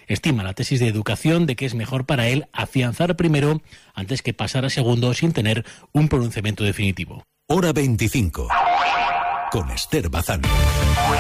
Estima la tesis de educación de que es mejor para él afianzar primero antes que pasar a segundo sin tener un pronunciamiento definitivo. Hora 25. Con Esther Bazán.